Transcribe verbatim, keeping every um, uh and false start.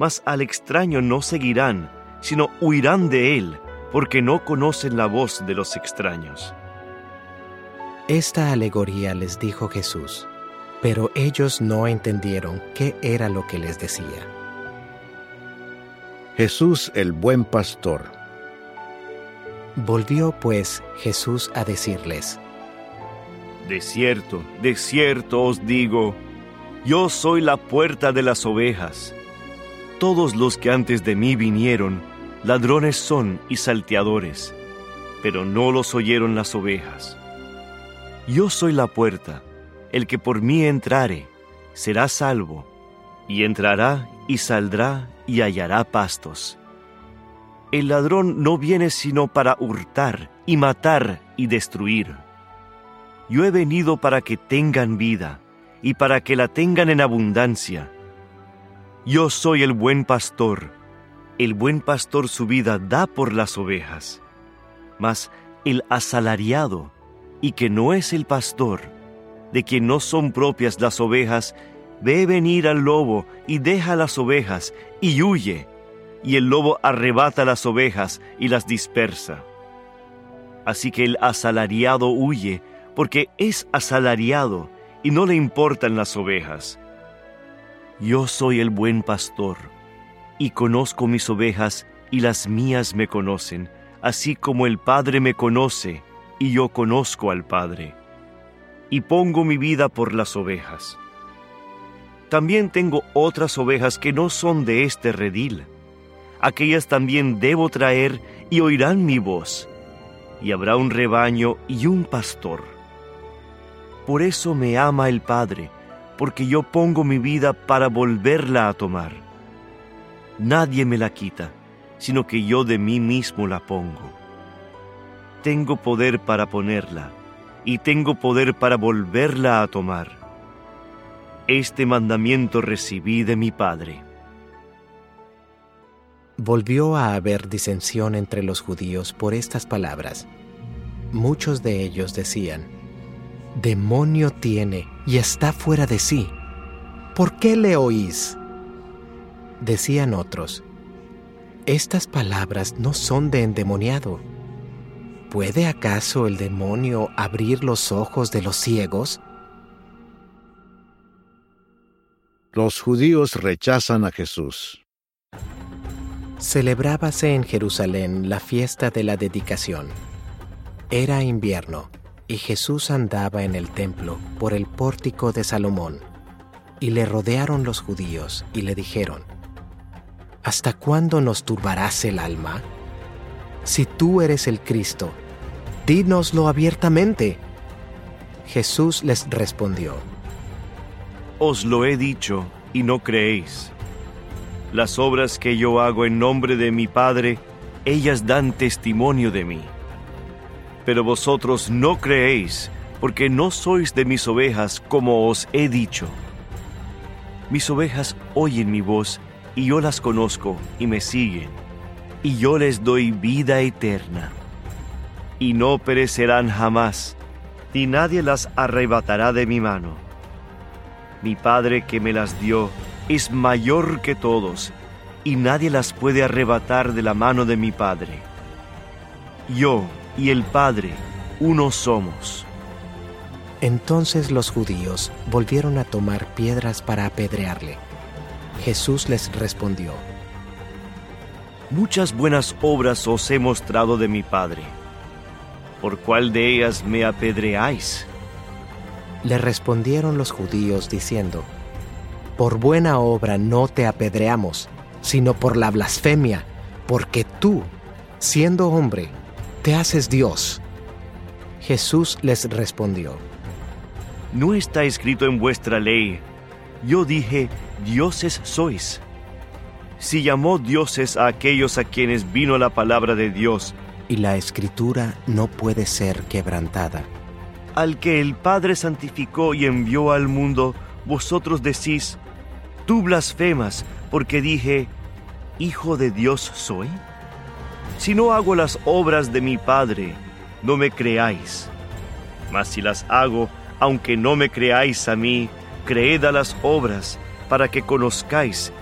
mas al extraño no seguirán, sino huirán de él, porque no conocen la voz de los extraños. Esta alegoría les dijo Jesús, pero ellos no entendieron qué era lo que les decía. Jesús el buen pastor. Volvió pues Jesús a decirles: De cierto, de cierto os digo, yo soy la puerta de las ovejas. Todos los que antes de mí vinieron, ladrones son y salteadores, pero no los oyeron las ovejas. Yo soy la puerta, el que por mí entrare, será salvo, y entrará y saldrá y hallará pastos. El ladrón no viene sino para hurtar y matar y destruir. Yo he venido para que tengan vida, y para que la tengan en abundancia. Yo soy el buen pastor. El buen pastor su vida da por las ovejas. Mas el asalariado, y que no es el pastor, de quien no son propias las ovejas, ve venir al lobo y deja las ovejas y huye, y el lobo arrebata las ovejas y las dispersa. Así que el asalariado huye, porque es asalariado y no le importan las ovejas. Yo soy el buen pastor, y conozco mis ovejas, y las mías me conocen, así como el Padre me conoce, y yo conozco al Padre. Y pongo mi vida por las ovejas. También tengo otras ovejas que no son de este redil. Aquellas también debo traer, y oirán mi voz, y habrá un rebaño y un pastor. Por eso me ama el Padre, porque yo pongo mi vida para volverla a tomar. Nadie me la quita, sino que yo de mí mismo la pongo. Tengo poder para ponerla, y tengo poder para volverla a tomar. Este mandamiento recibí de mi Padre. Volvió a haber disensión entre los judíos por estas palabras. Muchos de ellos decían: «Demonio tiene y está fuera de sí. ¿Por qué le oís?». Decían otros: «Estas palabras no son de endemoniado. ¿Puede acaso el demonio abrir los ojos de los ciegos?». Los judíos rechazan a Jesús. Celebrábase en Jerusalén la fiesta de la dedicación. Era invierno, y Jesús andaba en el templo por el pórtico de Salomón. Y le rodearon los judíos y le dijeron: «¿Hasta cuándo nos turbarás el alma? Si tú eres el Cristo, dínoslo abiertamente». Jesús les respondió: Os lo he dicho, y no creéis. Las obras que yo hago en nombre de mi Padre, ellas dan testimonio de mí. Pero vosotros no creéis, porque no sois de mis ovejas, como os he dicho. Mis ovejas oyen mi voz, y yo las conozco, y me siguen, y yo les doy vida eterna. Y no perecerán jamás, y nadie las arrebatará de mi mano. Mi Padre que me las dio es mayor que todos, y nadie las puede arrebatar de la mano de mi Padre. Yo y el Padre, uno somos. Entonces los judíos volvieron a tomar piedras para apedrearle. Jesús les respondió: Muchas buenas obras os he mostrado de mi Padre. ¿Por cuál de ellas me apedreáis? Le respondieron los judíos diciendo: Por buena obra no te apedreamos, sino por la blasfemia, porque tú, siendo hombre, te haces Dios. Jesús les respondió: ¿No está escrito en vuestra ley: yo dije, dioses sois? Si llamó dioses a aquellos a quienes vino la palabra de Dios, y la Escritura no puede ser quebrantada. Al que el Padre santificó y envió al mundo, vosotros decís: tú blasfemas, porque dije, ¿hijo de Dios soy? Si no hago las obras de mi Padre, no me creáis. Mas si las hago, aunque no me creáis a mí, creed a las obras, para que conozcáis